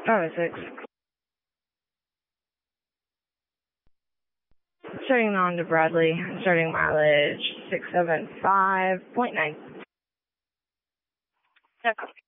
506. Starting on to Bradley, starting mileage 675.9.